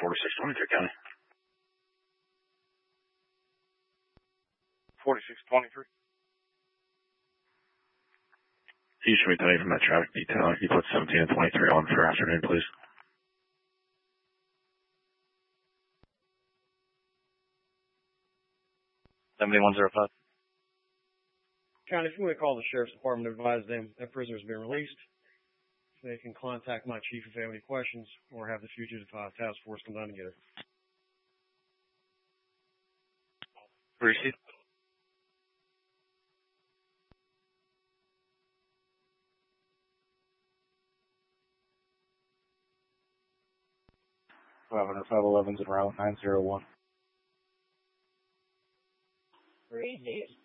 4623 County. 4623. You should be done from that traffic detail. You put 17 and 23 on for afternoon, please. $7105. County, if you want to call the Sheriff's Department to advise them that prisoner has been released, they can contact my chief if they have any questions or have the Fugitive Task Force come down and get it. Receive. Governor 511's in route 901. Receive.